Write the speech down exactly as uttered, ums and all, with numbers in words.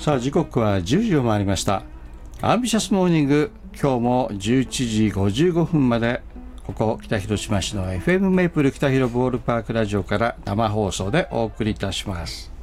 さあ時刻はじゅうじを回りました。アンビシャスモーニング、今日もじゅういちじごじゅうごふんまでここ北広島市の エフエム メイプル北広ボールパークラジオから生放送でお送りいたします。